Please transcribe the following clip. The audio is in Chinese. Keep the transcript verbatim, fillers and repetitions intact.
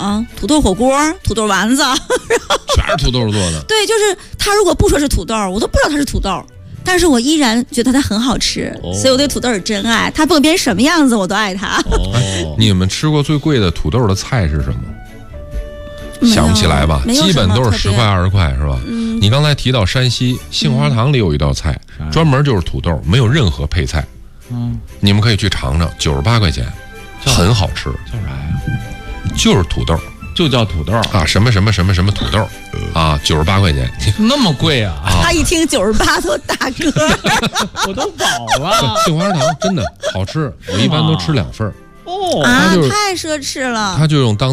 啊，土豆火锅、土豆丸子， 全是土豆做的。 对，就是他如果不说是土豆，我都不知道它是土豆。但是我依然觉得它很好吃，哦、所以我对土豆是真爱。它不管变成什么样子，我都爱它。 哦，你们吃过最贵的土豆的菜是什么？想不起来吧？基本都是十块二十块，是吧？嗯。你刚才提到山西杏花塘里有一道菜，嗯、专门就是土豆，没有任何配菜。嗯。你们可以去尝尝，九十八块钱，很好吃。 叫啥呀？ 就是土豆。 就叫土豆啊，什么什么什么什么土豆啊，九十八块钱， 那么贵啊！ 啊他一听九十八都大哥， 我都饱了。 杏花糖真的好吃，我一般都吃两份。 哦啊，太奢侈了。 他就用当。